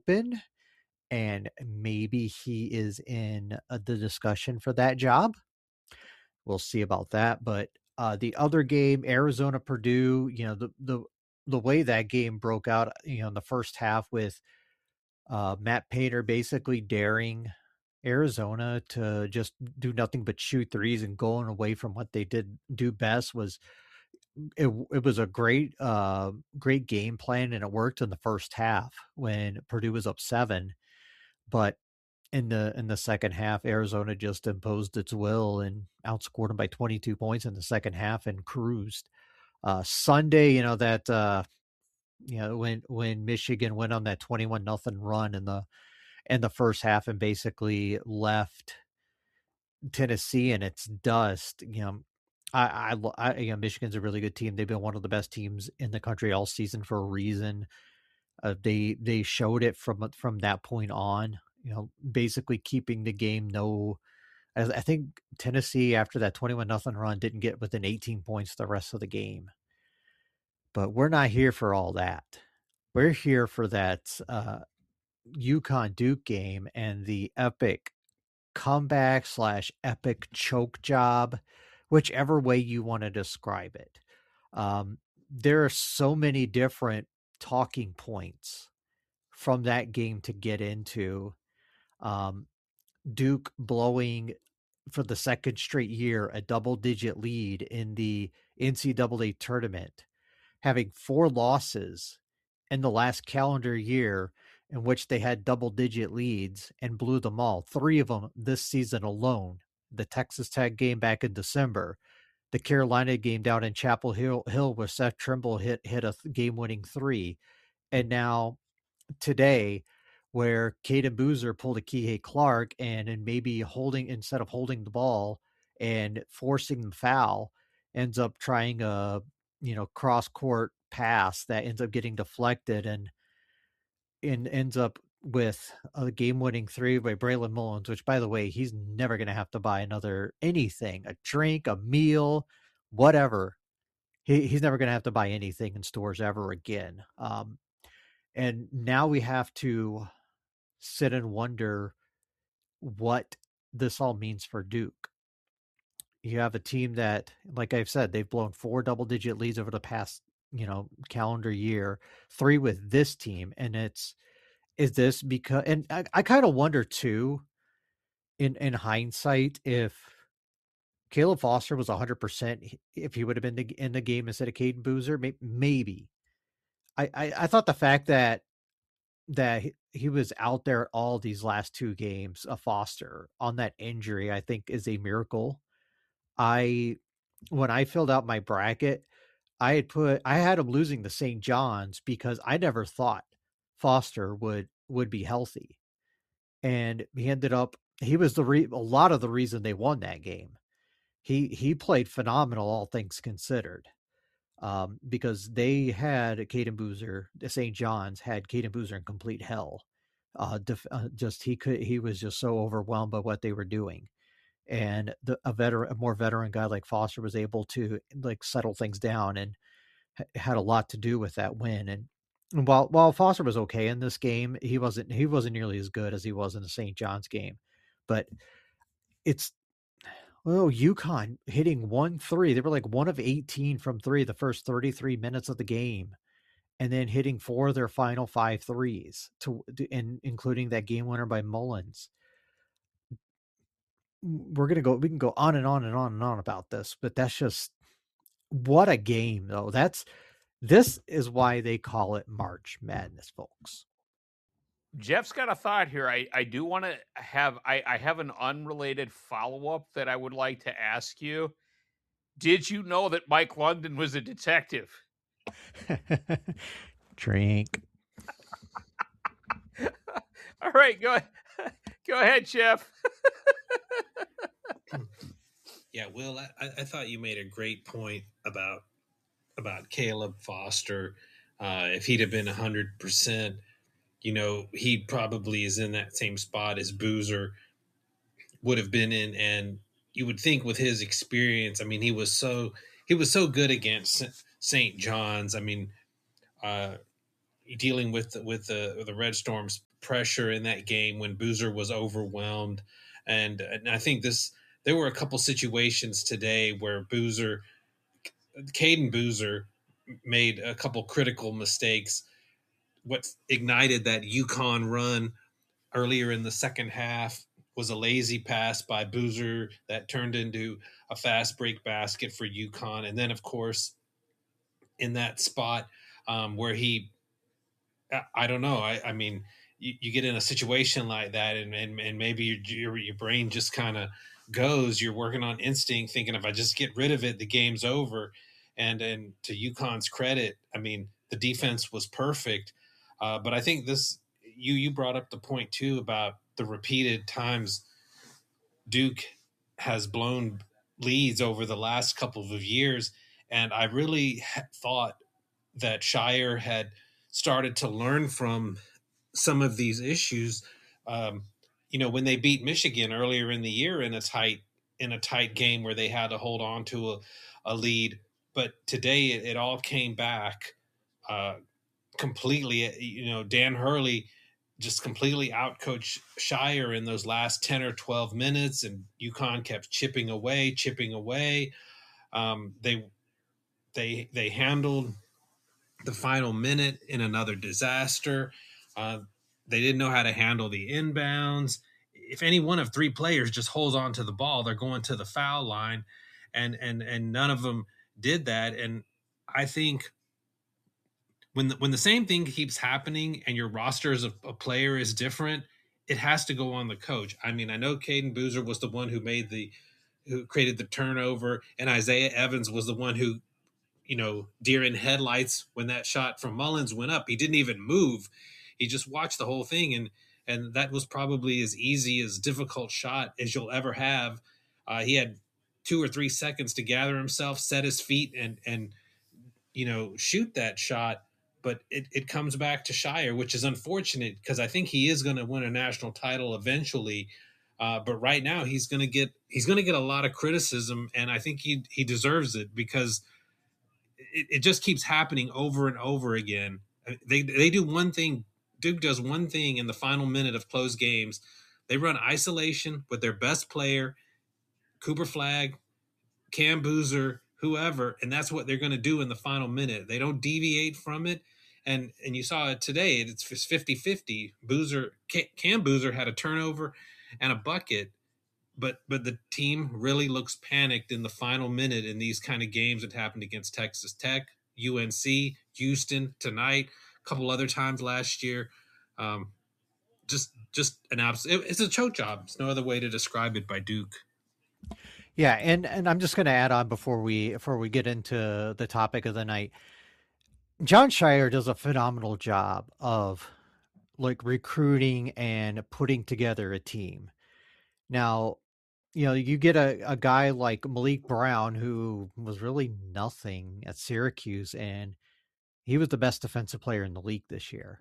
open, and maybe he is in the discussion for that job. We'll see about that. But the other game, Arizona Purdue, the way that game broke out, in the first half with Matt Painter basically daring Arizona to just do nothing but shoot threes and going away from what they did do best was it was a great game plan, and it worked in the first half when Purdue was up 7. But in the second half, Arizona just imposed its will and outscored them by 22 points in the second half and cruised. Sunday, when Michigan went on that 21-0 run in the first half and basically left Tennessee in its dust. Michigan's a really good team. They've been one of the best teams in the country all season for a reason. They showed it from that point on. Basically keeping the game no. I think Tennessee after that 21-0 run didn't get within 18 points the rest of the game. But we're not here for all that. We're here for that UConn Duke game and the epic comeback / epic choke job, whichever way you want to describe it. There are so many different talking points from that game to get into. Duke blowing for the second straight year a double-digit lead in the NCAA tournament, having 4 losses in the last calendar year in which they had double-digit leads and blew them all. 3 of them this season alone. The Texas Tech game back in December, the Carolina game down in Chapel Hill where Seth Trimble hit a game-winning 3, and now today where Caden Boozer pulled a Kihei Clark and maybe instead of holding the ball and forcing the foul, ends up trying a cross court pass that ends up getting deflected and ends up with a game-winning 3 by Braylon Mullins, which, by the way, he's never going to have to buy anything, a drink, a meal, whatever. He's never going to have to buy anything in stores ever again. And now we have to sit and wonder what this all means for Duke. You have a team that, like I've said, they've blown 4 double-digit leads over the past, calendar year, 3 with this team. And is this because, and I kind of wonder too, in hindsight, if Caleb Foster was 100%, if he would have been in the game instead of Caden Boozer, maybe. I thought the fact that he was out there all these last 2 games of Foster on that injury, I think is a miracle. When I filled out my bracket, I had him losing to St. John's because I never thought Foster would be healthy. And he was a lot of the reason they won that game. He played phenomenal, all things considered. Because they had Caden Boozer, St. John's had Caden Boozer in complete hell. He was just so overwhelmed by what they were doing. And a more veteran guy like Foster was able to settle things down and had a lot to do with that win. And while Foster was okay in this game, he wasn't nearly as good as he was in the St. John's game. But UConn hitting 1-3. They were like 1 of 18 from 3 the first 33 minutes of the game, and then hitting 4 of their final 5 threes, including that game winner by Mullins. We can go on and on and on and on about this, but that's just what a game, though. This is why they call it March Madness, folks. Jeff's got a thought here. I do want to have I have an unrelated follow-up that I would like to ask you. Did you know that Mike London was a detective? Drink. All right, go ahead, Jeff. Yeah, Will, I thought you made a great point about Caleb Foster. If he'd have been 100%, he probably is in that same spot as Boozer would have been in. And you would think with his experience, I mean, he was so good against St. John's. I mean, dealing with the Red Storm's pressure in that game when Boozer was overwhelmed, and I think there were a couple situations today where Caden Boozer made a couple critical mistakes. What ignited that UConn run earlier in the second half was a lazy pass by Boozer that turned into a fast break basket for UConn. And then, of course, in that spot where I don't know. I mean, you get in a situation like that, and maybe your brain just kind of goes. You're working on instinct, thinking if I just get rid of it, the game's over. And to UConn's credit, I mean, the defense was perfect. But I think you brought up the point too about the repeated times Duke has blown leads over the last couple of years, and I really thought that Shire had started to learn from some of these issues. When they beat Michigan earlier in the year in a tight game where they had to hold on to a lead, but today it all came back completely. Dan Hurley just completely outcoached Shire in those last 10 or 12 minutes, and UConn kept chipping away. They handled the final minute in another disaster. They didn't know how to handle the inbounds. If any one of three players just holds on to the ball, they're going to the foul line, and none of them did that. And I think when the same thing keeps happening and your roster as a player is different, it has to go on the coach. I mean, I know Caden Boozer was the one who created the turnover, and Isaiah Evans was the one who, deer in headlights when that shot from Mullins went up. He didn't even move. He just watched the whole thing, and that was probably as easy as difficult shot as you'll ever have. He had 2 or 3 seconds to gather himself, set his feet, and shoot that shot. But it comes back to Shire, which is unfortunate because I think he is going to win a national title eventually. But right now he's going to get a lot of criticism, and I think he deserves it because it just keeps happening over and over again. They do one thing. Duke does one thing in the final minute of close games. They run isolation with their best player, Cooper Flagg, Cam Boozer, whoever, and that's what they're going to do in the final minute. They don't deviate from it. And you saw it today. It's 50-50. Cam Boozer had a turnover and a bucket, but the team really looks panicked in the final minute in these kind of games that happened against Texas Tech, UNC, Houston tonight, a couple other times last year. Just an absolute. It's a choke job. There's no other way to describe it by Duke. Yeah, and I'm just going to add on before we get into the topic of the night. Jon Scheyer does a phenomenal job of recruiting and putting together a team. Now, you get a guy like Malik Brown, who was really nothing at Syracuse, and he was the best defensive player in the league this year.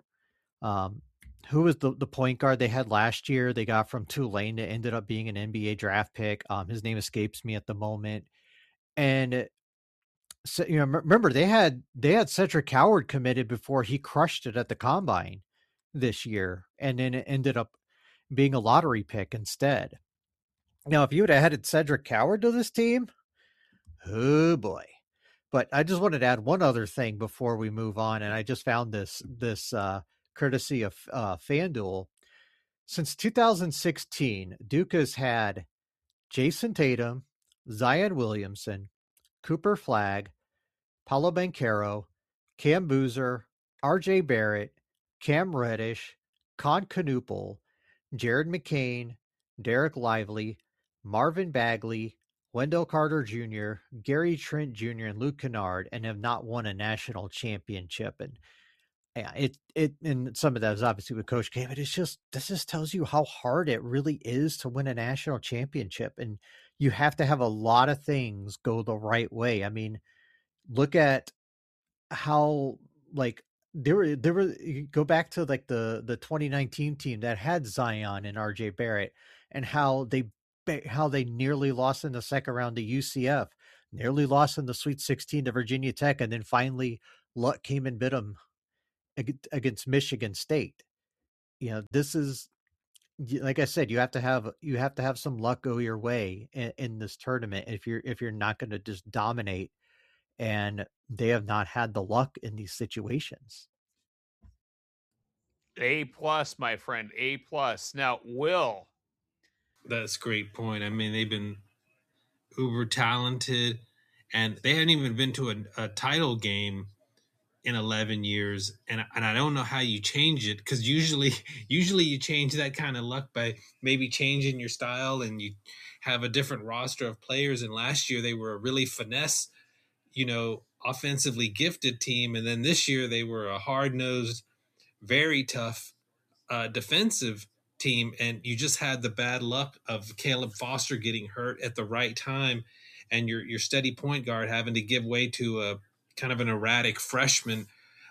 Who was the point guard they had last year? They got from Tulane that ended up being an NBA draft pick. His name escapes me at the moment. And so, remember they had Cedric Howard committed before he crushed it at the combine this year, and then it ended up being a lottery pick instead. Now, if you would have added Cedric Howard to this team, oh boy. But I just wanted to add one other thing before we move on, and I just found this courtesy of FanDuel. Since 2016, Duke has had Jason Tatum, Zion Williamson, Cooper Flagg, Paolo Banchero, Cam Boozer, RJ Barrett, Cam Reddish, Con Knuppel, Jared McCain, Derek Lively, Marvin Bagley, Wendell Carter Jr., Gary Trent Jr., and Luke Kennard, and have not won a national championship. And yeah, and some of that is obviously with Coach K, but this just tells you how hard it really is to win a national championship. And you have to have a lot of things go the right way. I mean, look at how there were you go back to the 2019 team that had Zion and RJ Barrett, and how they nearly lost in the second round to UCF, nearly lost in the Sweet 16 to Virginia Tech, and then finally luck came and bit them against Michigan State. This is, like I said, you have to have some luck go your way in this tournament if you're not going to just dominate, and they have not had the luck in these situations. A+, my friend, A+. Now, Will. That's a great point. I mean, they've been uber talented, and they hadn't even been to a title game in 11 years. And I don't know how you change it, because usually you change that kind of luck by maybe changing your style, and you have a different roster of players. And last year they were a really finesse, offensively gifted team. And then this year they were a hard-nosed, very tough defensive team, and you just had the bad luck of Caleb Foster getting hurt at the right time, and your steady point guard having to give way to a kind of an erratic freshman.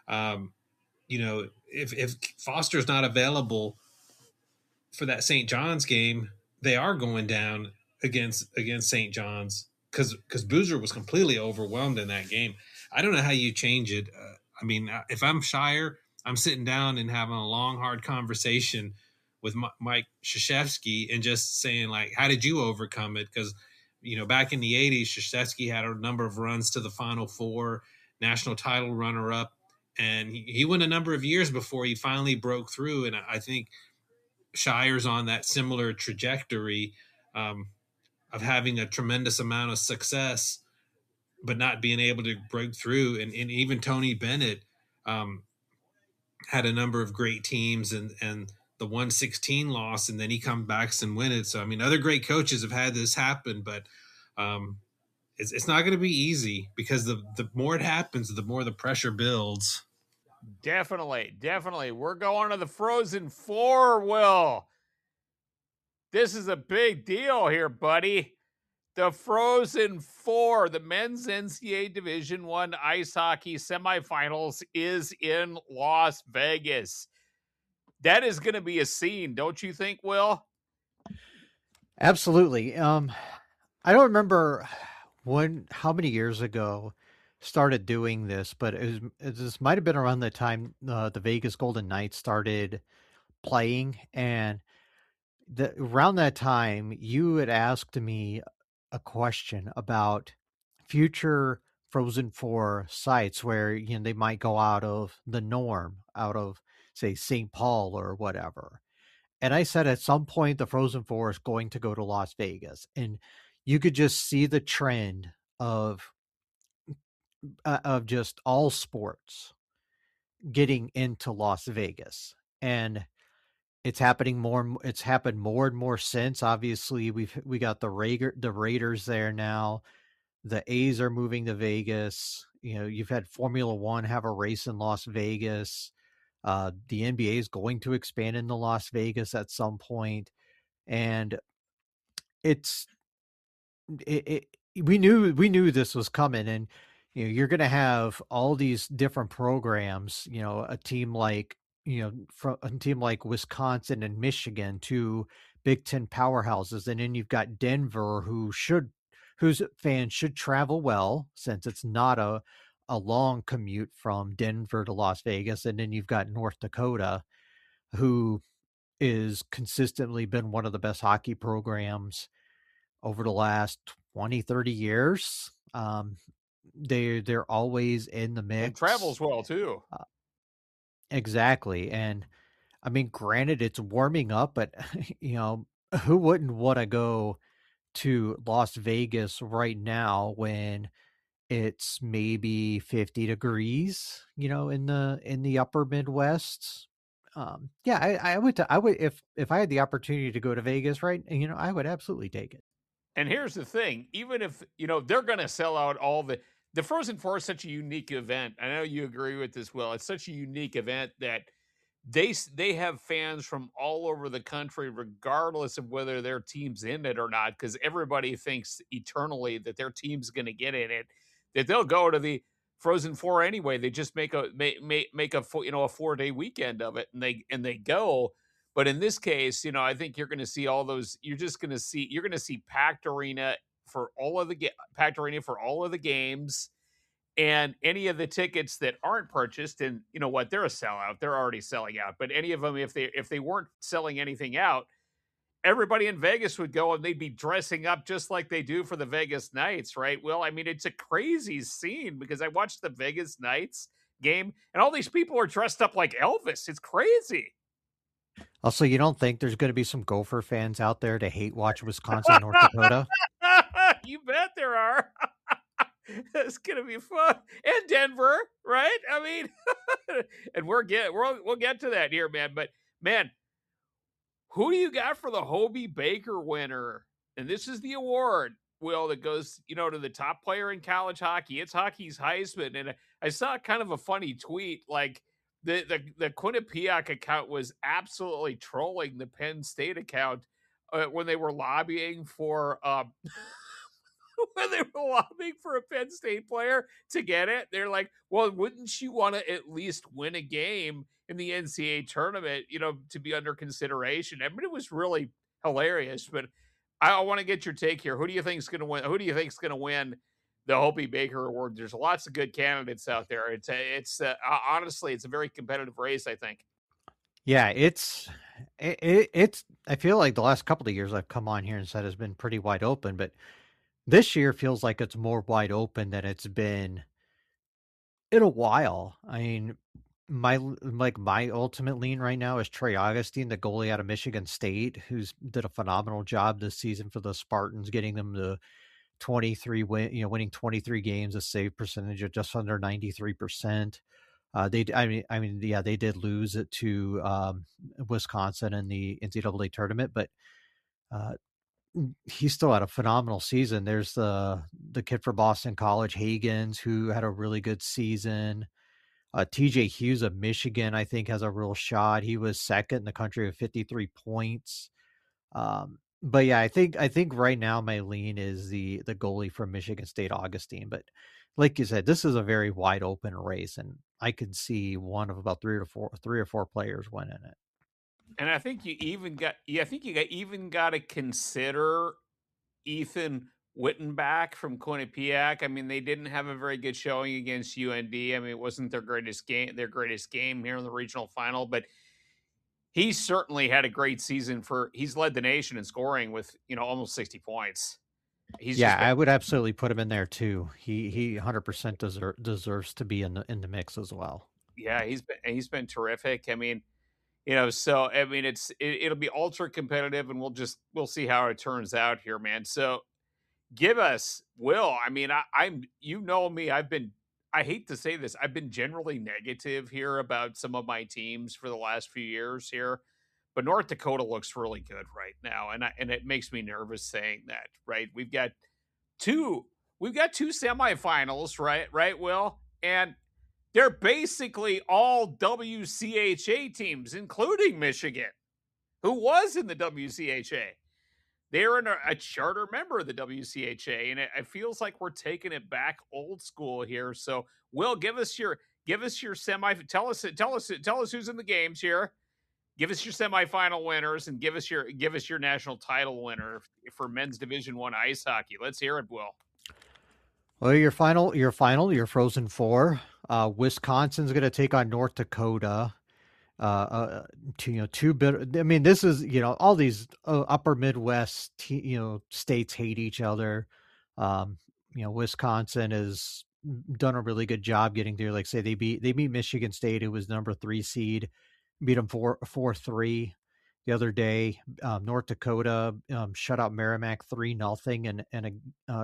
If Foster's not available for that St. John's game, they are going down against St. John's, because Boozer was completely overwhelmed in that game. I don't know how you change it. If I'm Shire, I'm sitting down and having a long, hard conversation with Mike Krzyzewski and just saying, like, how did you overcome it? Because, back in the 80s, Krzyzewski had a number of runs to the Final Four, national title runner-up, and he went a number of years before he finally broke through. And I think Shire's on that similar trajectory of having a tremendous amount of success, but not being able to break through. And even Tony Bennett had a number of great teams, and the 116 loss, and then he comes back and win it. So, other great coaches have had this happen, but it's not going to be easy, because the more it happens, the more the pressure builds. Definitely. We're going to the Frozen Four, Will. This is a big deal here, buddy. The Frozen Four, the men's NCAA Division I ice hockey semifinals, is in Las Vegas. That is going to be a scene, don't you think, Will? Absolutely. I don't remember how many years ago started doing this, but this might have been around the time the Vegas Golden Knights started playing, and around that time you had asked me a question about future Frozen Four sites where they might go out of the norm, out of, say, St. Paul or whatever. And I said at some point the Frozen Four is going to go to Las Vegas, and you could just see the trend of just all sports getting into Las Vegas, and it's happening more. It's happened more and more since. Obviously, we got the Raiders there now. The A's are moving to Vegas. You've had Formula One have a race in Las Vegas. The NBA is going to expand into Las Vegas at some point, and we knew this was coming, and you're going to have all these different programs. A team like Wisconsin and Michigan, two Big Ten powerhouses, and then you've got Denver, whose fans should travel well, since it's not a long commute from Denver to Las Vegas. And then you've got North Dakota, who is consistently been one of the best hockey programs over the last 20, 30 years. They're always in the mix. And travels well too. Exactly. And granted, it's warming up, but who wouldn't want to go to Las Vegas right now when it's maybe 50 degrees, in the upper Midwest? I would if I had the opportunity to go to Vegas, right, I would absolutely take it. And here's the thing, even if, they're going to sell out all the Frozen Four is such a unique event. I know you agree with this, Will. It's such a unique event that they have fans from all over the country, regardless of whether their team's in it or not, because everybody thinks eternally that their team's going to get in it, that they'll go to the Frozen Four anyway. They just make a 4-day weekend of it, and they go. But in this case, I think you're going to see all those. You're going to see packed arena for all of the games, And any of the tickets that aren't purchased, and you know what, they're a sellout. They're already selling out. But any of them, if they weren't selling anything out, everybody in Vegas would go and they'd be dressing up just like they do for the Vegas Knights, right? Well, I mean, it's a crazy scene because I watched the Vegas Knights game and all these people are dressed up like Elvis. It's crazy. Also, you don't think there's going to be some Gopher fans out there to hate watch Wisconsin, North Dakota? You bet there are. It's gonna be fun. And Denver, right? I mean, and we'll get to that here, man. But man, who do you got for the Hobie Baker winner? And this is the award, Will, that goes, to the top player in college hockey. It's hockey's Heisman. And I saw kind of a funny tweet, like the Quinnipiac account was absolutely trolling the Penn State account when they were lobbying for when they were lobbying for a Penn State player to get it. They're like, well, wouldn't you want to at least win a game in the NCAA tournament, to be under consideration? I mean, it was really hilarious, but I want to get your take here. Who do you think is going to win? Who do you think is going to win the Hobie Baker Award? There's lots of good candidates out there. It's honestly, it's a very competitive race, I think. Yeah, it's I feel like the last couple of years I've come on here and said it's been pretty wide open, but this year feels like it's more wide open than it's been in a while. I mean, my ultimate lean right now is Trey Augustine, the goalie out of Michigan State, who's did a phenomenal job this season for the Spartans, getting them to 23 winning 23 games, a save percentage of just under 93%. They did lose it to Wisconsin in the NCAA tournament, but he still had a phenomenal season. There's the kid for Boston College, Hagens, who had a really good season. TJ Hughes of Michigan, I think, has a real shot. He was second in the country with 53 points. But yeah, I think right now my lean is the goalie from Michigan State, Augustine. But like you said, this is a very wide open race, and I could see one of about three or four players winning it. And I think you even got to consider Ethan Wittenbach from Quinnipiac. I mean, they didn't have a very good showing against UND. I mean, it wasn't their greatest game here in the regional final, but he certainly had a great season he's led the nation in scoring with, almost 60 points. I would absolutely put him in there too. He 100% deserves to be in the mix as well. Yeah, he's been terrific. I mean, so I mean, it'll be ultra competitive, and we'll see how it turns out here, man. So give us, Will. I mean, I'm me. I hate to say this, I've been generally negative here about some of my teams for the last few years here, but North Dakota looks really good right now, and it makes me nervous saying that. Right, we've got two semifinals, right, Will, and they're basically all WCHA teams, including Michigan, who was in the WCHA. They're a charter member of the WCHA, and it feels like we're taking it back old school here. So, Will, give us your semi. Tell us who's in the games here. Give us your semifinal winners, and give us your national title winner for men's Division I ice hockey. Let's hear it, Will. Well, your Frozen Four. Wisconsin's going to take on North Dakota. Two bit. I mean, this is all these upper Midwest states hate each other. Wisconsin has done a really good job getting through. Like say they beat Michigan State, who was number 3 seed, beat them 4-3 the other day. North Dakota shut out Merrimack 3-0 and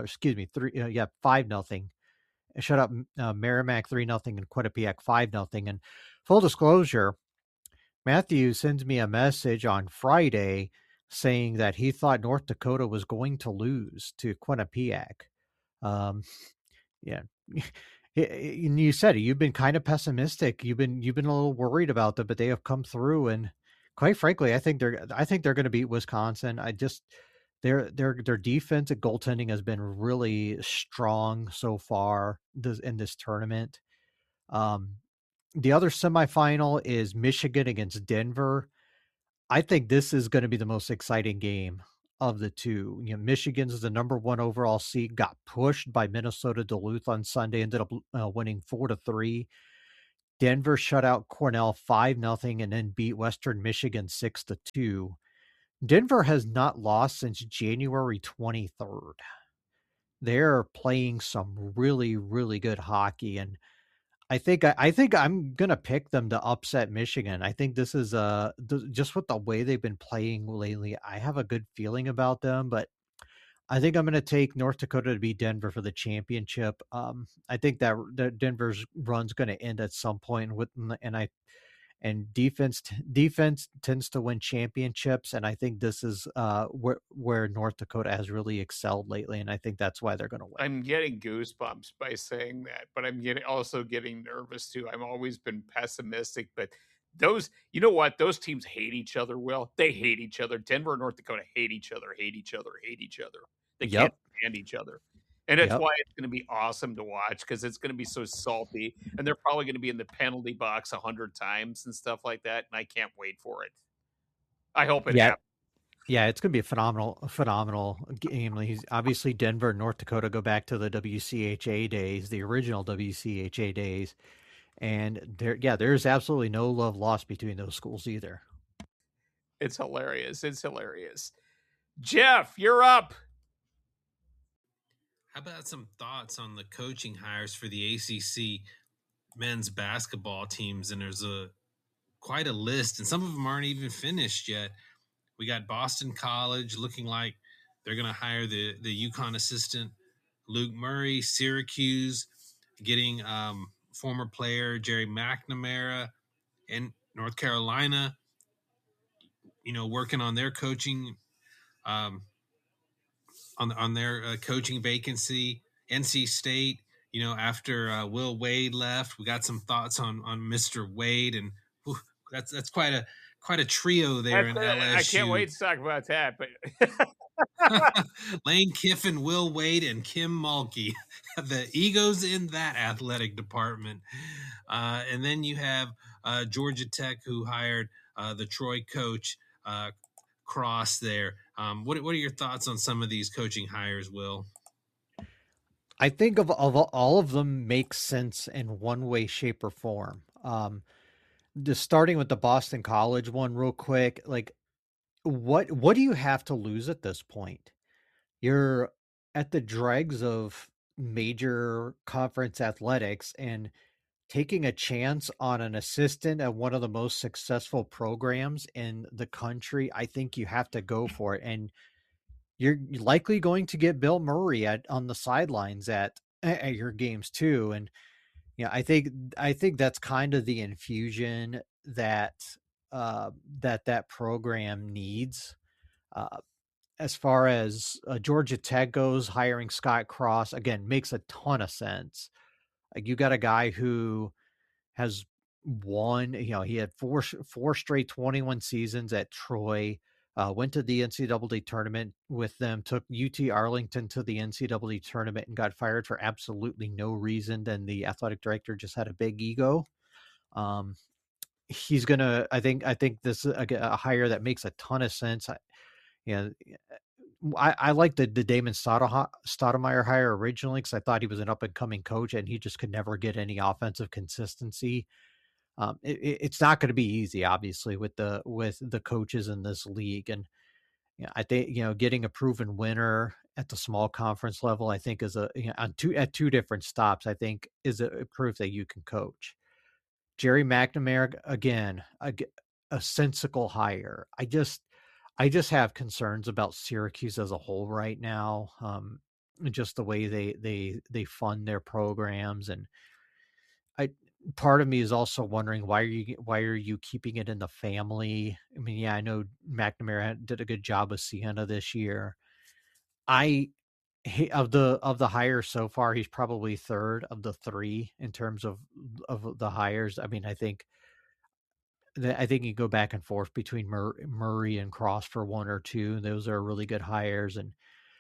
5-0. Shut up Merrimack 3-0 and Quinnipiac 5-0. And full disclosure, Matthew sends me a message on Friday saying that he thought North Dakota was going to lose to Quinnipiac. Yeah. And you said you've been kind of pessimistic. You've been a little worried about them, but they have come through, and quite frankly, I think they're going to beat Wisconsin. Their defense at goaltending has been really strong so far in this tournament. The other semifinal is Michigan against Denver. I think this is going to be the most exciting game of the two. Michigan's the number one overall seed, got pushed by Minnesota Duluth on Sunday, ended up winning 4-3. Denver shut out Cornell 5-0 and then beat Western Michigan 6-2. Denver has not lost since January 23rd. They're playing some really, really good hockey, and I think I'm gonna pick them to upset Michigan. I think this is just with the way they've been playing lately. I have a good feeling about them, but I think I'm going to take North Dakota to beat Denver for the championship. I think that Denver's run's going to end at some point and defense tends to win championships, and I think this is where North Dakota has really excelled lately, and I think that's why they're going to win. I'm getting goosebumps by saying that, but I'm also getting nervous too. I've always been pessimistic, but you know what? Those teams hate each other. Will they hate each other? Denver and North Dakota hate each other, hate each other, hate each other. They can't stand each other. And that's why it's going to be awesome to watch, because it's going to be so salty, and they're probably going to be in the penalty box 100 times and stuff like that. And I can't wait for it. I hope it happens. Yeah, it's going to be a phenomenal game. Obviously, Denver and North Dakota go back to the WCHA days, the original WCHA days. And there's absolutely no love lost between those schools either. It's hilarious. It's hilarious. Jeff, you're up. How about some thoughts on the coaching hires for the ACC men's basketball teams? And there's quite a list, and some of them aren't even finished yet. We got Boston College looking like they're going to hire the UConn assistant Luke Murray. Syracuse getting former player Jerry McNamara, and North Carolina, working on their coaching, on their coaching vacancy. NC State, after Will Wade left, we got some thoughts on Mr. Wade, and that's quite a trio there in LSU. I can't wait to talk about that. But Lane Kiffin, Will Wade, and Kim Mulkey, the egos in that athletic department. And then you have Georgia Tech, who hired the Troy coach, Cross there. What are your thoughts on some of these coaching hires, Will? I think of all of them make sense in one way, shape, or form. Just starting with the Boston College one real quick, like what do you have to lose at this point? You're at the dregs of major conference athletics, and taking a chance on an assistant at one of the most successful programs in the country, I think you have to go for it. And you're likely going to get Bill Murray on the sidelines at your games too. And I think that's kind of the infusion that that program needs. As far as Georgia Tech goes, hiring Scott Cross again makes a ton of sense. Like, you got a guy who has won. He had four straight 21 seasons at Troy. Went to the NCAA tournament with them, took UT Arlington to the NCAA tournament, and got fired for absolutely no reason. Then the athletic director just had a big ego. He's gonna. I think this is a hire that makes a ton of sense. I like the Damon Stoudemire hire originally, because I thought he was an up and coming coach, and he just could never get any offensive consistency. It's not going to be easy, obviously, with the coaches in this league. And I think getting a proven winner at the small conference level, I think is at two different stops, I think is a proof that you can coach. Jerry McNamara, again, a sensical hire. I just have concerns about Syracuse as a whole right now. Just the way they fund their programs, and part of me is also wondering why are you keeping it in the family? I mean, yeah, I know McNamara did a good job with Siena this year. Of the hires so far, he's probably third of the three in terms of the hires. I mean, I think you go back and forth between Murray and Cross for one or two. Those are really good hires, and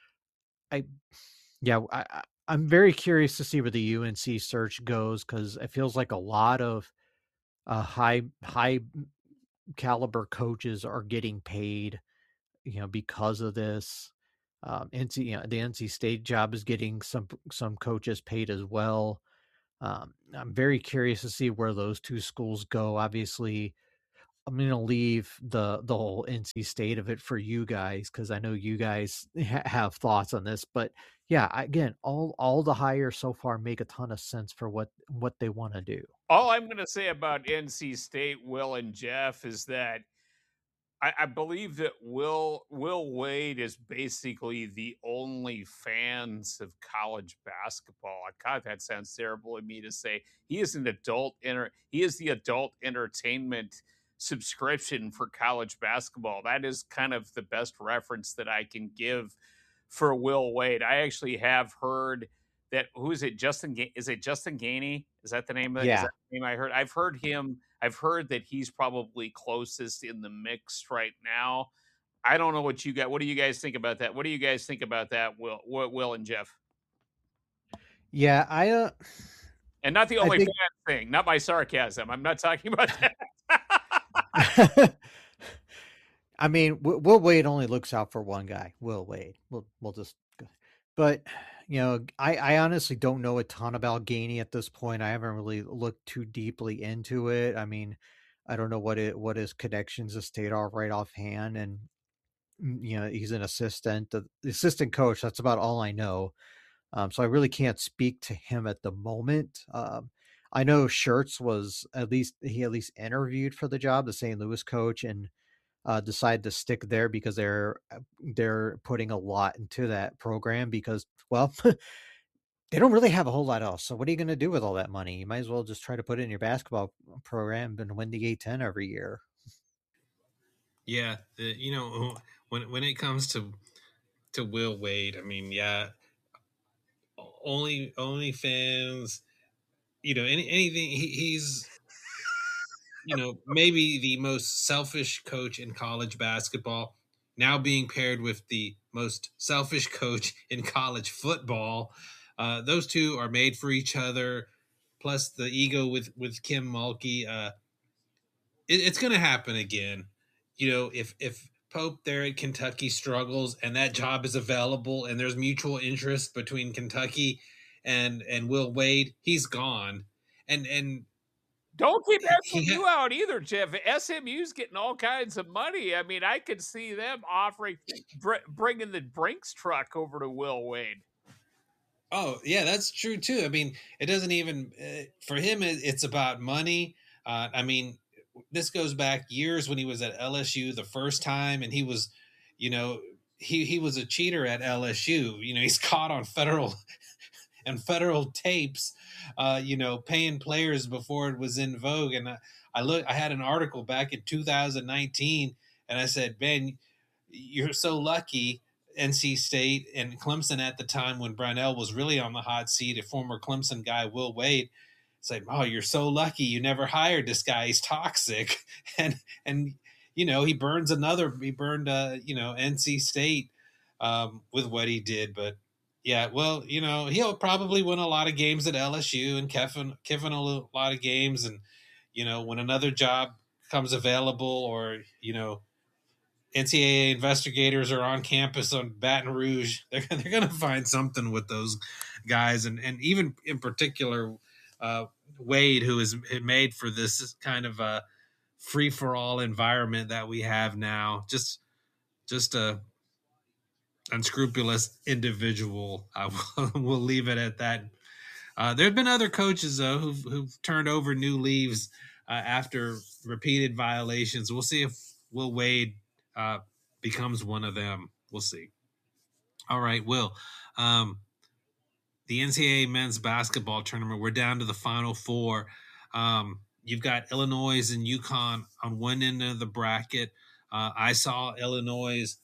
I'm very curious to see where the UNC search goes, because it feels like a lot of high caliber coaches are getting paid because of this. The NC State job is getting some coaches paid as well. I'm very curious to see where those two schools go. Obviously, I'm going to leave the whole NC State of it for you guys because I know you guys have thoughts on this. But yeah, again, all the hires so far make a ton of sense for what they want to do. All I'm going to say about NC State, Will and Jeff, is that I believe that Will Wade is basically the only fans of college basketball. God, that sounds terrible of me to say. He is he is the adult entertainment subscription for college basketball. That is kind of the best reference that I can give for Will Wade. I actually have heard that who is it? Is it Justin Gainey? Is that the name of it? Is Yeah. that the name I heard? I've heard that he's probably closest in the mix right now. I don't know what you got. What do you guys think about that? What do you guys think about that, Will and Jeff? Yeah, And not the I only think fan thing, not my sarcasm. I'm not talking about that. I mean, Will Wade only looks out for one guy, Will Wade. We'll just, but I honestly don't know a ton about Gainey at this point. I haven't really looked too deeply into it. I mean, I don't know what his connections to State are right offhand, and he's an assistant, the assistant coach. That's about all I know. So I really can't speak to him at the moment. I know Schertz was at least interviewed for the job, the St. Louis coach, and decided to stick there because they're putting a lot into that program because, well, they don't really have a whole lot else. So what are you going to do with all that money? You might as well just try to put it in your basketball program and win the A-10 every year. Yeah, when it comes to Will Wade, I mean, yeah, only fans, anything. He's maybe the most selfish coach in college basketball, now being paired with the most selfish coach in college football. Those two are made for each other. Plus the ego with Kim Mulkey. It's going to happen again. If Pope there at Kentucky struggles and that job is available and there's mutual interest between Kentucky and Will Wade, he's gone. And Don't keep SMU out either, Jeff. SMU's getting all kinds of money. I mean, I could see them bringing the Brinks truck over to Will Wade. Oh, yeah, that's true too. I mean, it doesn't even for him. It's about money. I mean, this goes back years when he was at LSU the first time, and he was, he was a cheater at LSU. He's caught on federal tapes, paying players before it was in vogue. And I had an article back in 2019, and I said, man, you're so lucky. NC State and Clemson at the time when Brownell was really on the hot seat, a former Clemson guy, Will Wade, said, "Oh, you're so lucky you never hired this guy. He's toxic," and he burned NC State with what he did. But yeah, well, he'll probably win a lot of games at LSU and Kiffin a lot of games, and when another job comes available, or NCAA investigators are on campus on Baton Rouge, they're going to find something with those guys, and even in particular Wade, who is made for this kind of a free for all environment that we have now. Just a unscrupulous individual. We'll leave it at that. There have been other coaches though who've turned over new leaves after repeated violations. We'll see if Will Wade becomes one of them. We'll see. All right, Will. The NCAA men's basketball tournament, we're down to the Final Four. You've got Illinois and UConn on one end of the bracket. I saw Illinois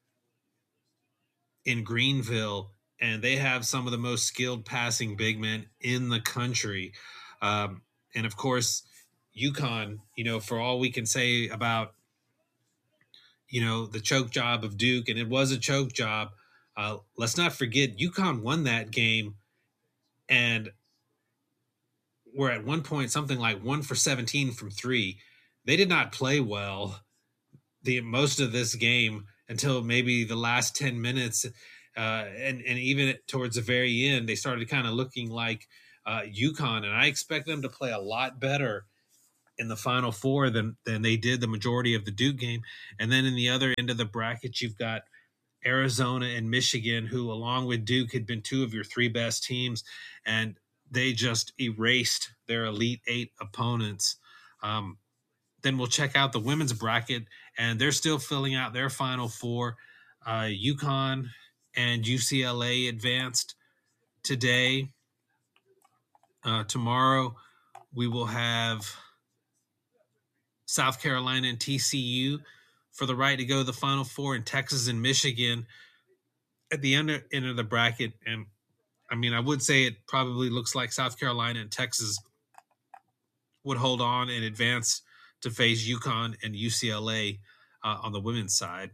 in Greenville, and they have some of the most skilled passing big men in the country. And of course, UConn, for all we can say about, the choke job of Duke, and it was a choke job. Let's not forget, UConn won that game, and were at one point something like 1 for 17 from three. They did not play well. the most of this game until maybe the last 10 minutes. And even towards the very end, they started kind of looking like UConn. And I expect them to play a lot better in the Final Four than they did the majority of the Duke game. And then in the other end of the bracket, you've got Arizona and Michigan, who, along with Duke, had been two of your three best teams, and they just erased their Elite Eight opponents. Then we'll check out the women's bracket, and they're still filling out their Final Four. UConn and UCLA advanced today. Tomorrow, we will have South Carolina and TCU for the right to go to the Final Four, and Texas and Michigan at the end of the bracket. And I mean, I would say it probably looks like South Carolina and Texas would hold on and advance to face UConn and UCLA on the women's side.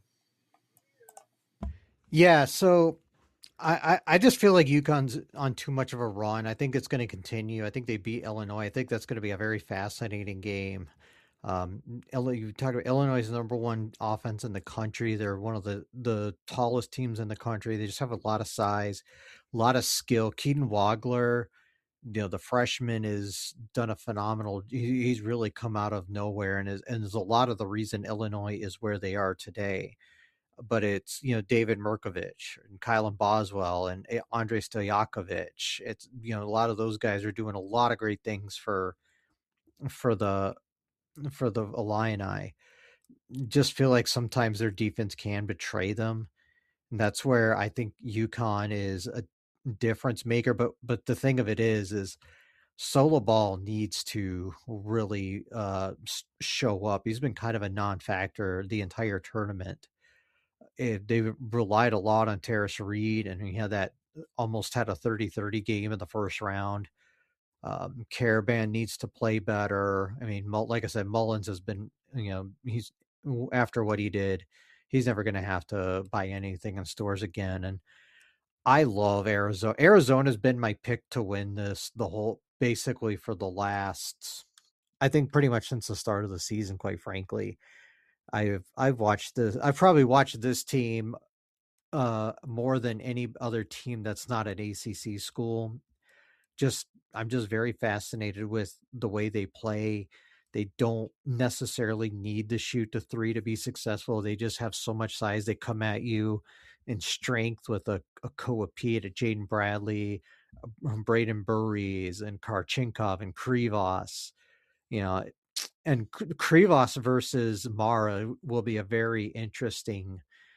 Yeah, so I just feel like UConn's on too much of a run. I think it's going to continue. I think they beat Illinois. I think that's going to be a very fascinating game. You talk about Illinois' number one offense in the country. They're one of the tallest teams in the country. They just have a lot of size, a lot of skill. Keaton Wagler, the freshman, has done a phenomenal. He's really come out of nowhere and is a lot of the reason Illinois is where they are today. But it's David Merkovich and Kylan Boswell and Andrei Stojakovic. It's a lot of those guys are doing a lot of great things for the Illini. Just feel like sometimes their defense can betray them. And that's where I think UConn is a difference maker. But the thing of it is Solo Ball needs to really show up. He's been kind of a non-factor the entire tournament. They relied a lot on Terrace Reed, and he almost had a 30-30 game in the first round. Caravan needs to play better. I mean, like I said, Mullins has been, he's after what he did, he's never going to have to buy anything in stores again. And I love Arizona. Arizona's been my pick to win basically for the last, I think pretty much since the start of the season, quite frankly. I've watched this. I've probably watched this team more than any other team that's not an ACC school. I'm just very fascinated with the way they play. They don't necessarily need to shoot the three to be successful. They just have so much size. They come at you in strength with a Koa Pete, a Jaden Bradley, Braden Burries, and Karchinkov and Krivos. And Krivos versus Mara will be a very interesting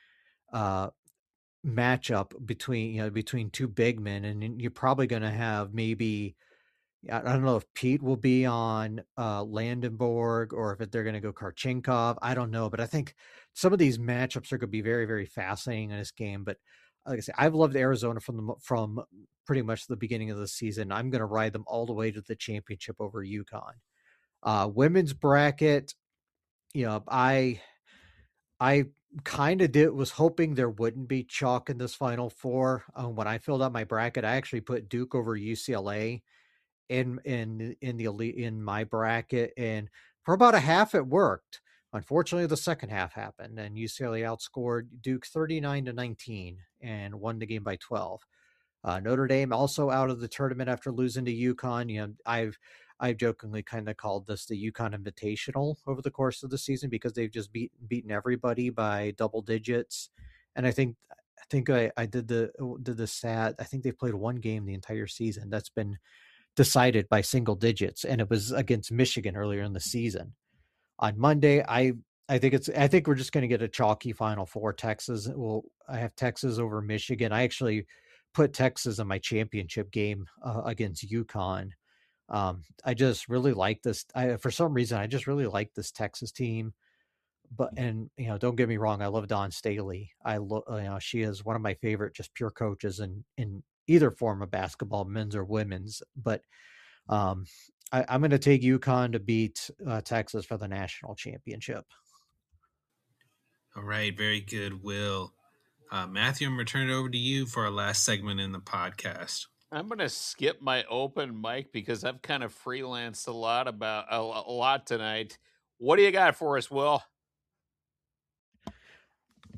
matchup between two big men, and you're probably going to have maybe, I don't know if Pete will be on Landenborg or if they're going to go Karchinkov. I don't know, but I think some of these matchups are going to be very, very fascinating in this game. But like I said, I've loved Arizona from pretty much the beginning of the season. I'm going to ride them all the way to the championship over UConn. Women's bracket, I kind of was hoping there wouldn't be chalk in this Final Four. When I filled out my bracket, I actually put Duke over UCLA in the elite in my bracket, and for about a half it worked. Unfortunately, the second half happened, and UCLA outscored Duke 39-19 and won the game by 12. Notre Dame also out of the tournament after losing to UConn. I've jokingly kind of called this the UConn Invitational over the course of the season because they've just beaten everybody by double digits. And I think I did the stat. I think they've played one game the entire season that's been decided by single digits, and it was against Michigan earlier in the season. On Monday, I think we're just going to get a chalky Final Four. I have Texas over Michigan. I actually put Texas in my championship game against UConn. I just really like this. For some reason, I just really like this Texas team. And don't get me wrong, I love Dawn Staley. She is one of my favorite, just pure coaches in either form of basketball, men's or women's. But I'm going to take UConn to beat Texas for the national championship. All right, very good, Will. Matthew, I'm going to turn it over to you for our last segment in the podcast. I'm going to skip my open mic because I've kind of freelanced a lot tonight. What do you got for us, Will?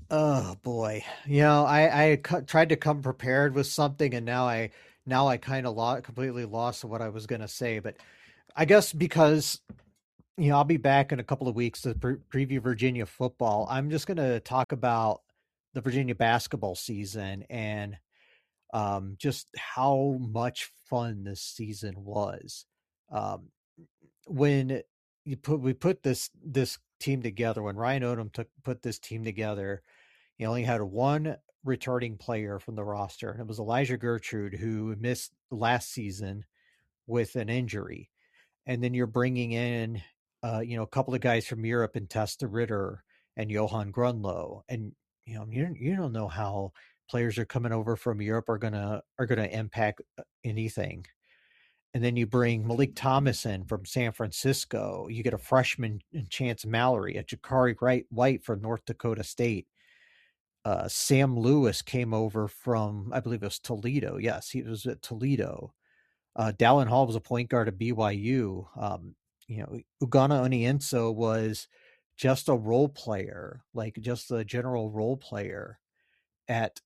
Oh boy, I tried to come prepared with something, and now I kind of completely lost what I was gonna say. But I guess because I'll be back in a couple of weeks to preview Virginia football. I'm just gonna talk about the Virginia basketball season and just how much fun this season was. Um, when we put this team together, when Ryan Odom put this team together, he only had one returning player from the roster, and it was Elijah Gertrude, who missed last season with an injury. And then you're bringing in, a couple of guys from Europe and Testa Ritter and Johan Grunlow, and you don't know how players are coming over from Europe are gonna impact anything. And then you bring Malik Thomas in from San Francisco. You get a freshman in Chance Mallory, a Jakari White from North Dakota State. Sam Lewis came over from, I believe it was Toledo. Yes, he was at Toledo. Dallin Hall was a point guard at BYU. Ugonna Onienso was just a role player, like just a general role player at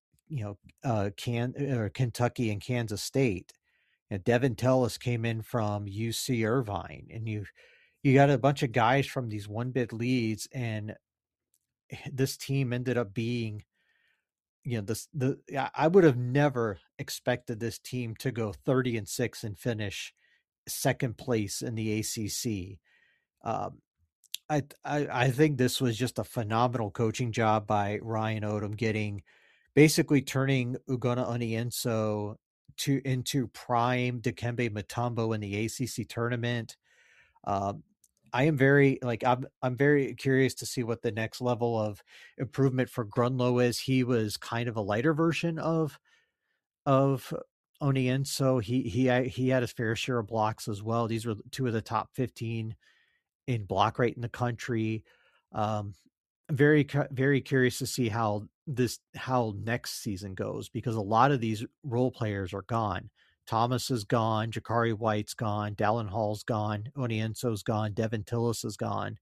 Kentucky and Kansas State. And Devin Tellis came in from UC Irvine, and you got a bunch of guys from these one bid leads, and this team ended up being, I would have never expected this team to go 30-6 and finish second place in the ACC. Um, I think this was just a phenomenal coaching job by Ryan Odom, basically turning Ugonna Onienso into prime Dikembe Mutombo in the ACC tournament. Um, I'm very curious to see what the next level of improvement for Grunlow is. He was kind of a lighter version of Onienso. He had his fair share of blocks as well. These were two of the top 15 in block rate in the country. Um, very curious to see how next season goes, because a lot of these role players are gone. Thomas is gone, Jakari White's gone, Dallin Hall's gone, Onienso's gone, Devin Tillis is gone.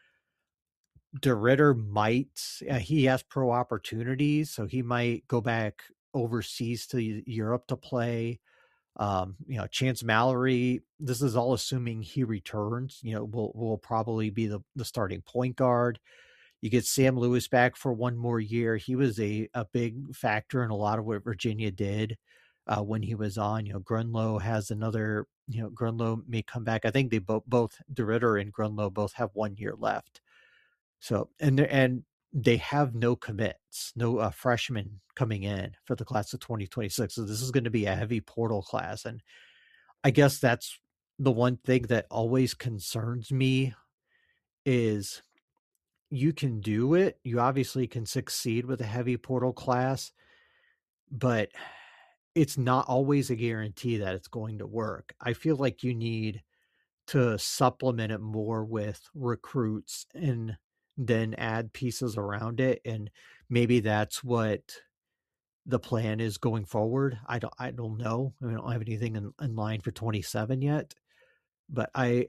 DeRitter he has pro opportunities, so he might go back overseas to Europe to play. Chance Mallory, this is all assuming he returns, will probably be the starting point guard. You get Sam Lewis back for one more year. He was a big factor in a lot of what Virginia did when he was on. Grunlow has another, Grunlow may come back. I think they both DeRitter and Grunlow both have 1 year left. So, and they have no commits, no freshmen coming in for the class of 2026. So this is going to be a heavy portal class. And I guess that's the one thing that always concerns me is you can do it. You obviously can succeed with a heavy portal class, but it's not always a guarantee that it's going to work. I feel like you need to supplement it more with recruits and then add pieces around it. And maybe that's what the plan is going forward. I don't know. I don't have anything in line for 27 yet, but I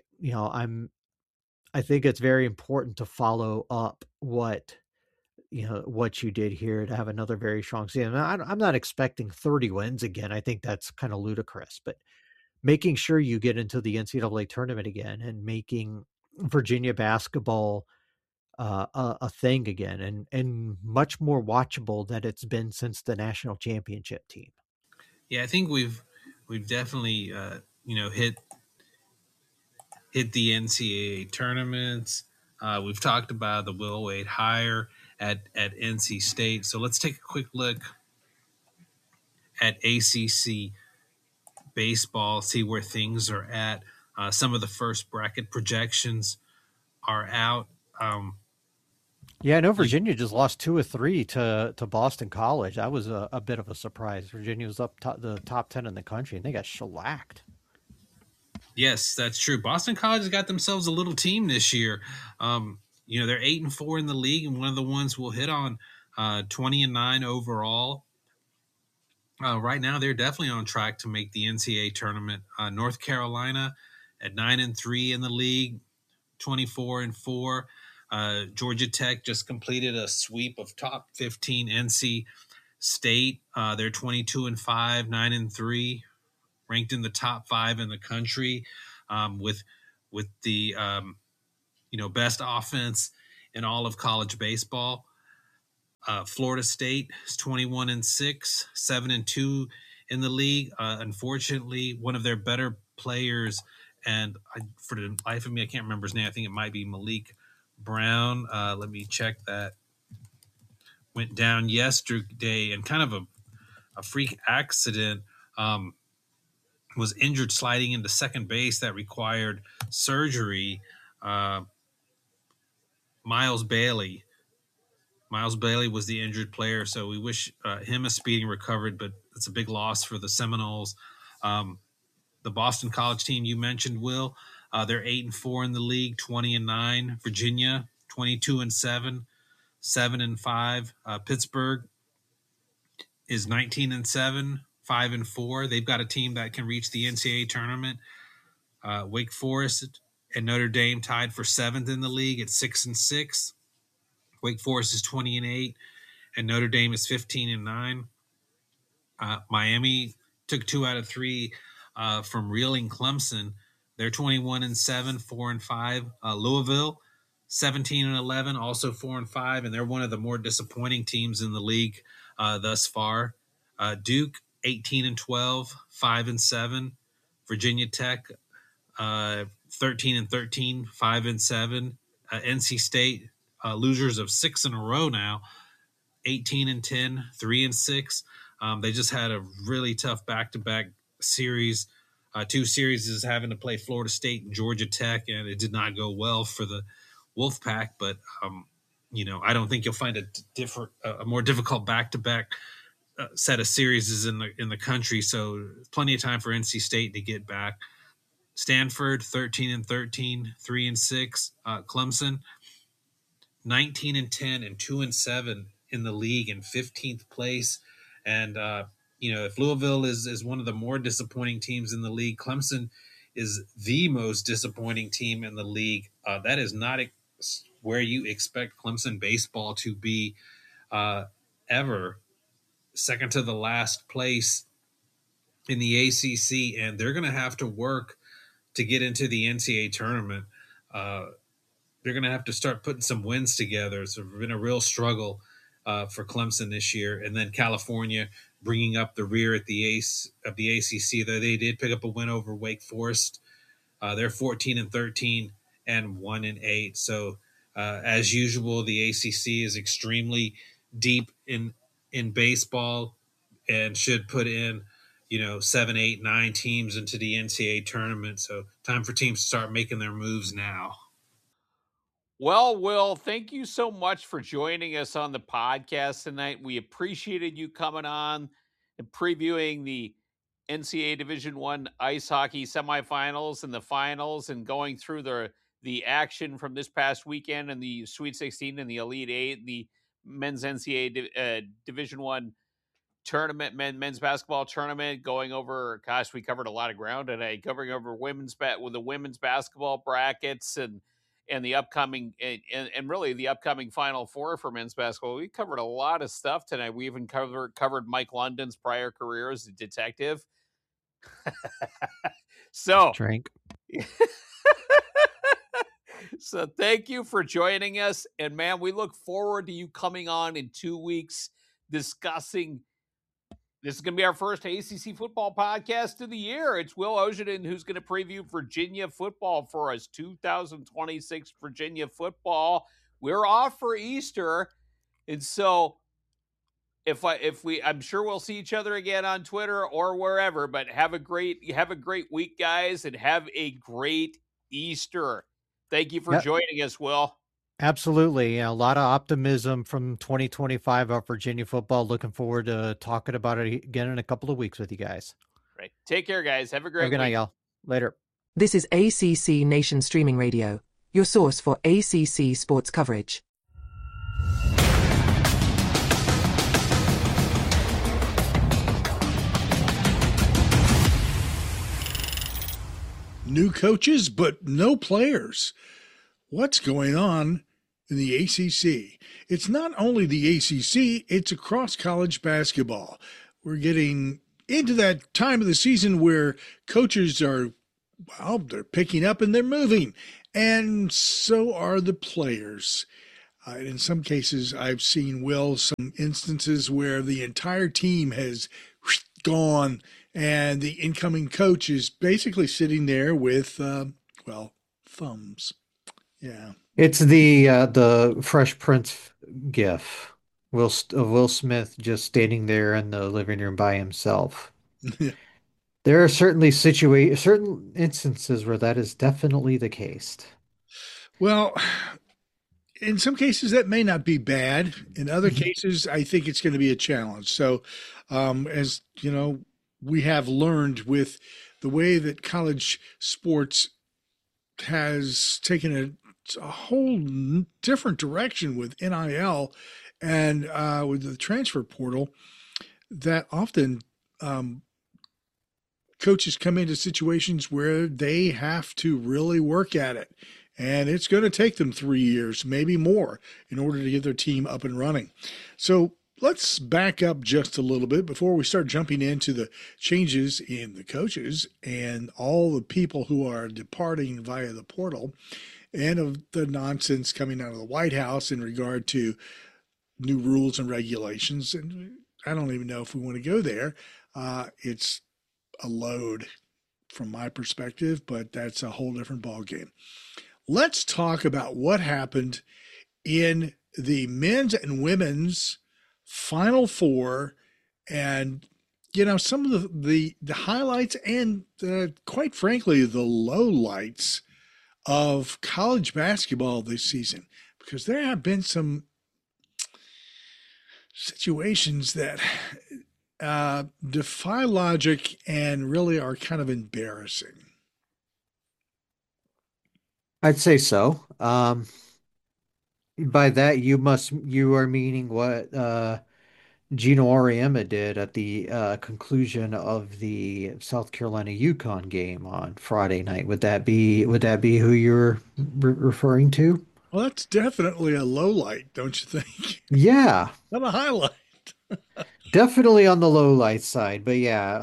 think it's very important to follow up what you did here to have another very strong season. I'm not expecting 30 wins again. I think that's kind of ludicrous, but making sure you get into the NCAA tournament again and making Virginia basketball a thing again, and much more watchable than it's been since the national championship team. Yeah, I think we've definitely hit the NCAA tournaments. We've talked about the Will Wade hire at NC State. So let's take a quick look at ACC baseball, see where things are at. Some of the first bracket projections are out. Yeah, I know Virginia just lost 2 or 3 to Boston College. That was a bit of a surprise. Virginia was up the top 10 in the country, and they got shellacked. Yes, that's true. Boston College has got themselves a little team this year. They're 8-4 in the league, and one of the ones we'll hit on 20-9 overall. Right now, they're definitely on track to make the NCAA tournament. North Carolina at 9-3 in the league, 24-4. Georgia Tech just completed a sweep of top 15 NC State. They're 22-5, 9-3, ranked in the top 5 in the country, with the best offense in all of college baseball. Florida State is 21-6, 7-2 in the league. Unfortunately, one of their better players, and for the life of me, I can't remember his name. I think it might be Malik Brown. Let me check that. Went down yesterday, and kind of a freak accident. Was injured sliding into second base that required surgery. Miles Bailey was the injured player, so we wish him a speedy recovery, but it's a big loss for the Seminoles. The Boston College team you mentioned, Will, they're 8-4 in the league, 20-9. Virginia, 22-7, 7-5. Pittsburgh is 19-7, 5-4. They've got a team that can reach the NCAA tournament. Wake Forest and Notre Dame tied for 7th in the league at 6-6. Wake Forest is 20-8, and Notre Dame is 15-9. Miami took 2 out of 3 from reeling Clemson. They're 21-7, 4-5. Louisville, 17-11, also 4-5, and they're one of the more disappointing teams in the league thus far. Duke, 18-12, 5-7. Virginia Tech, 13-13, 5-7. NC State, losers of 6 in a row now, 18-10, 3-6. They just had a really tough back-to-back series. 2 series is having to play Florida State and Georgia Tech, and it did not go well for the Wolfpack. But I don't think you'll find a more difficult back-to-back set of series in the country. So plenty of time for NC State to get back. Stanford, 13-13, 3-6. Clemson, 19-10 and 2-7 in the league in 15th place. And if Louisville is one of the more disappointing teams in the league, Clemson is the most disappointing team in the league. That is not where you expect Clemson baseball to be ever. Second to the last place in the ACC, and they're going to have to work to get into the NCAA tournament. They're going to have to start putting some wins together. It's been a real struggle for Clemson this year. And then California bringing up the rear at the ace of the ACC. Though they did pick up a win over Wake Forest. They're 14-13 and 1-8. So as usual, the ACC is extremely deep in baseball and should put in 7, 8, 9 teams into the NCAA tournament. So time for teams to start making their moves now. Well, Will, thank you so much for joining us on the podcast tonight. We appreciated you coming on and previewing the NCAA Division I ice hockey semifinals and the finals, and going through the action from this past weekend and the Sweet 16 and the Elite 8, the men's NCAA Division I tournament, men's basketball tournament, going over, gosh, we covered a lot of ground today, covering over with the women's basketball brackets and the upcoming and really the upcoming Final Four for men's basketball. We covered a lot of stuff tonight. We even covered Mike London's prior career as a detective. So drink. So thank you for joining us. And man, we look forward to you coming on in 2 weeks discussing. This is going to be our first ACC football podcast of the year. It's Will Oshiden who's going to preview Virginia football for us, 2026 Virginia football. We're off for Easter, and so I'm sure we'll see each other again on Twitter or wherever. But have a great week, guys, and have a great Easter. Thank you for joining us, Will. Absolutely. A lot of optimism from 2025 of Virginia football. Looking forward to talking about it again in a couple of weeks with you guys. Right. Take care, guys. Have a great week. Good night, y'all. Later. This is ACC Nation Streaming Radio, your source for ACC sports coverage. New coaches, but no players. What's going on in the ACC. It's not only the ACC, it's across college basketball. We're getting into that time of the season where coaches are, well, they're picking up and they're moving, and so are the players. And in some cases, I've seen, Will, some instances where the entire team has gone and the incoming coach is basically sitting there with, well, thumbs. Yeah. It's the Fresh Prince gif. Will Smith just standing there in the living room by himself. There are certain instances where that is definitely the case. Well, in some cases that may not be bad. In other cases, I think it's going to be a challenge. So, as you know, we have learned with the way that college sports has taken a whole different direction with NIL and with the transfer portal, that often coaches come into situations where they have to really work at it. And it's going to take them 3 years, maybe more, in order to get their team up and running. So let's back up just a little bit before we start jumping into the changes in the coaches and all the people who are departing via the portal and of the nonsense coming out of the White House in regard to new rules and regulations. And I don't even know if we want to go there. It's a load from my perspective, but that's a whole different ballgame. Let's talk about what happened in the men's and women's Final Four, and some of the highlights and quite frankly the lowlights of college basketball this season, because there have been some situations that defy logic and really are kind of embarrassing. I'd say so. By that you are meaning what Gino Auriemma did at the conclusion of the South Carolina UConn game on Friday night. Would that be who you're referring to? Well, that's definitely a low light, don't you think? Yeah, Not a highlight. definitely on the low light side. But yeah,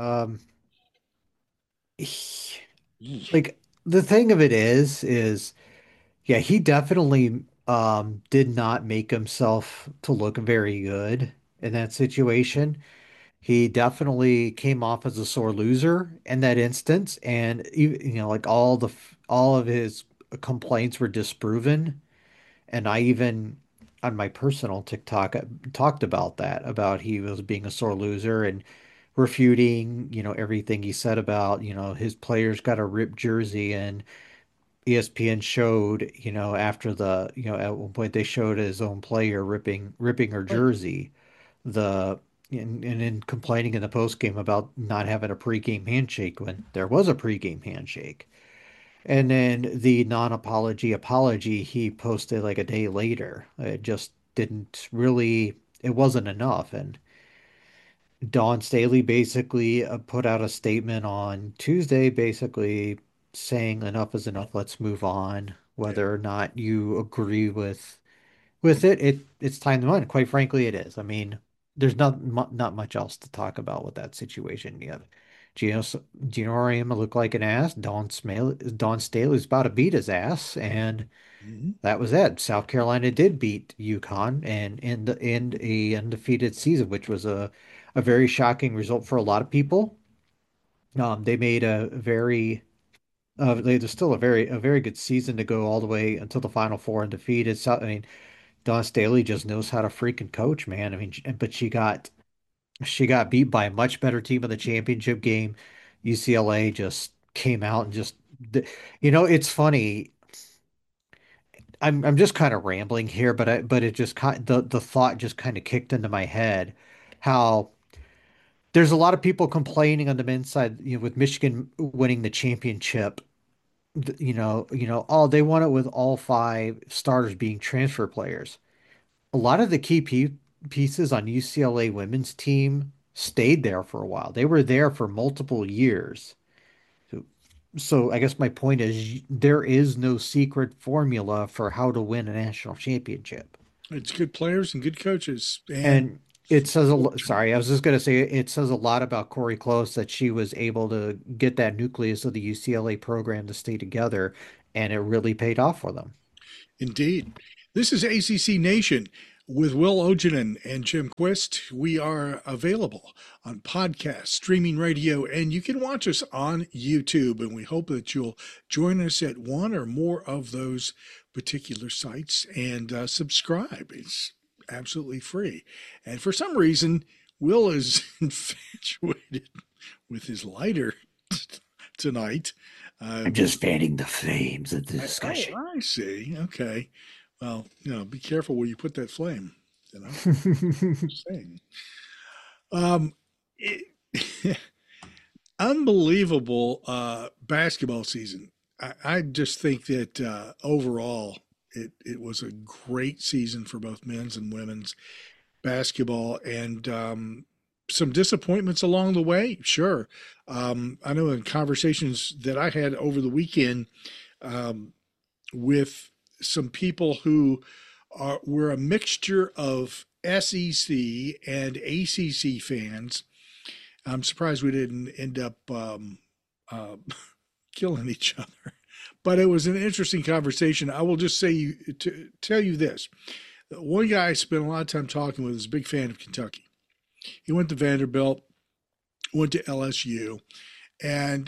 like the thing of it is yeah, he definitely did not make himself to look very good in that situation. He definitely came off as a sore loser in that instance, and like all of his complaints were disproven. And I even on my personal TikTok talked about that, about he was being a sore loser and refuting, everything he said about, his players got a ripped jersey. And ESPN showed, after at one point they showed his own player ripping her Right. jersey, the and in complaining in the post game about not having a pregame handshake when there was a pregame handshake. And then the non-apology apology he posted like a day later. It just didn't really, it wasn't enough. And Dawn Staley basically put out a statement on Tuesday, basically saying enough is enough, let's move on. Yeah. Whether or not you agree with it's time to move on. Quite frankly, it is. I mean, there's not much else to talk about with that situation. You have Gino Gino Auriemma looked like an ass. Dawn Staley's about to beat his ass, and Mhm. that was it. South Carolina did beat UConn and in a undefeated season, which was a very shocking result for a lot of people. They made a very there's still a very good season to go all the way until the Final Four undefeated. So, I mean, Dawn Staley just knows how to freaking coach, man. I mean, but she got beat by a much better team in the championship game. UCLA just came out and just, it's funny. I'm just kind of rambling here, but it just the thought just kind of kicked into my head how there's a lot of people complaining on the men's side, with Michigan winning the championship. Oh, they won it with all five starters being transfer players. A lot of the key pieces on UCLA women's team stayed there for a while. They were there for multiple years. So so I guess my point is there is no secret formula for how to win a national championship. It's good players and good coaches. And And it says sorry, I was just going to say it says a lot about Corey Close that she was able to get that nucleus of the UCLA program to stay together, and it really paid off for them. indeed. This is ACC Nation with Will Ogenin and Jim Quist. We are available on podcast, streaming radio, and you can watch us on YouTube. And we hope that you'll join us at one or more of those particular sites and subscribe. It's absolutely free. And for some reason, Will is infatuated with his lighter tonight. I'm just fanning the flames of the discussion. I see. Okay. Well, be careful where you put that flame. Just saying. It, unbelievable basketball season. I just think that overall it was a great season for both men's and women's basketball, and some disappointments along the way. Sure. I know in conversations that I had over the weekend with some people who were a mixture of SEC and ACC fans. I'm surprised we didn't end up killing each other, but it was an interesting conversation. I will just say tell you this: one guy I spent a lot of time talking with is a big fan of Kentucky. He went to Vanderbilt, went to LSU, and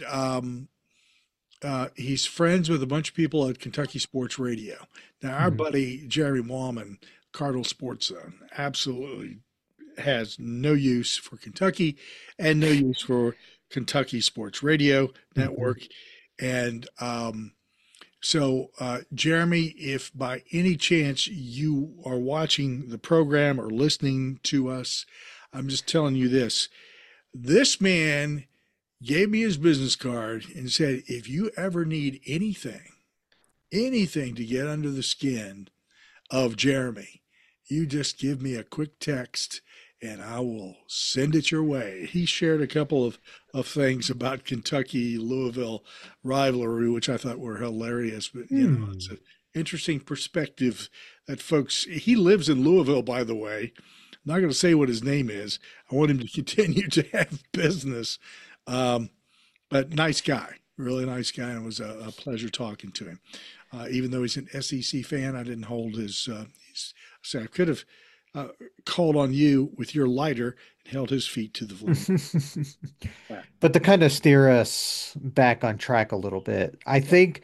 he's friends with a bunch of people at Kentucky Sports Radio. Now, our buddy Jerry Wallman, Cardinal Sports Zone, absolutely has no use for Kentucky and no use for Kentucky Sports Radio Network. And so, Jeremy, if by any chance you are watching the program or listening to us, I'm just telling you this. This man gave me his business card and said, if you ever need anything to get under the skin of Jeremy, you just give me a quick text and I will send it your way. He shared a couple of things about Kentucky-Louisville rivalry, which I thought were hilarious. But, it's an interesting perspective that folks, he lives in Louisville, by the way. I'm not going to say what his name is. I want him to continue to have business. But nice guy, really nice guy. And it was a pleasure talking to him. Even though he's an SEC fan, I didn't hold his so I could have called on you with your lighter and held his feet to the floor. But to kind of steer us back on track a little bit, I think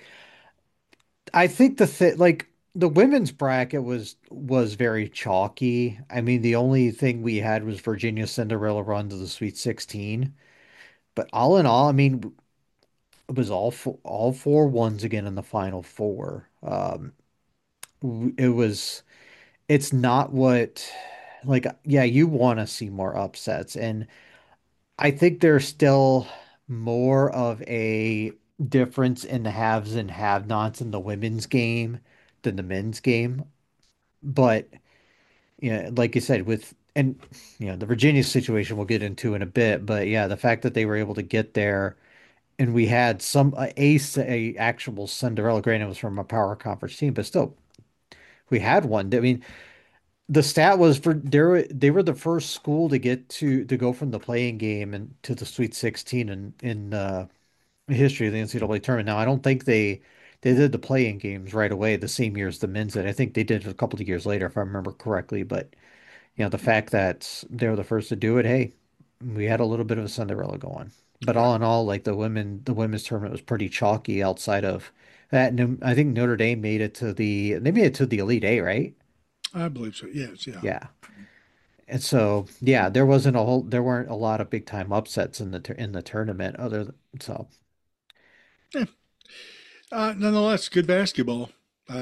the women's bracket was very chalky. I mean, the only thing we had was Virginia Cinderella run to the Sweet 16. But all in all, I mean, it was all four ones again in the Final Four. It's not what, like, yeah, you want to see more upsets. And I think there's still more of a difference in the haves and have-nots in the women's game than the men's game. But, like you said, the Virginia situation we'll get into in a bit. But yeah, the fact that they were able to get there and we had a actual Cinderella, granted it was from a power conference team, but still, we had one. I mean, the stat was they were the first school to get to go from the playing game and to the Sweet 16 in history of the NCAA tournament. Now, I don't think they did the playing games right away the same year as the men's did. I think they did it a couple of years later, if I remember correctly. But the fact that they were the first to do it, hey, we had a little bit of a Cinderella going. But all in all, like the women's tournament was pretty chalky outside of that. And I think Notre Dame made it to the Elite Eight, right? I believe so. Yes. Yeah. Yeah. And so, yeah, there weren't a lot of big time upsets in the tournament so. Yeah. Nonetheless, good basketball.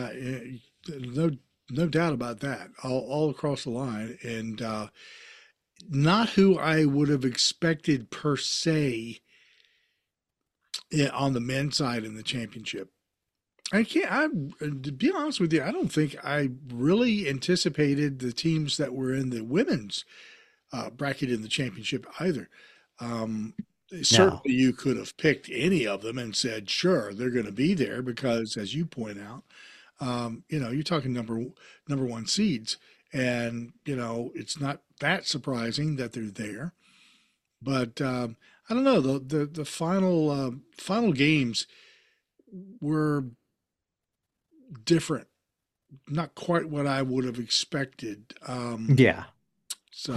No doubt about that. All across the line, and not who I would have expected per se on the men's side in the championship. To be honest with you, I don't think I really anticipated the teams that were in the women's bracket in the championship either. certainly you could have picked any of them and said, sure, they're going to be there because, as you point out, you're talking number one seeds, and it's not that surprising that they're there. But I don't know, the final games were different, not quite what I would have expected. Yeah.